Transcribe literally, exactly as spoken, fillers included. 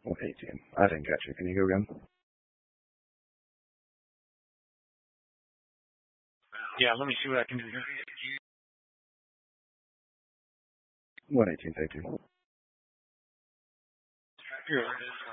one eighteen. I didn't catch it. Can you go again? Yeah, let me see what I can do here. one eighteen, thank you. Here it is.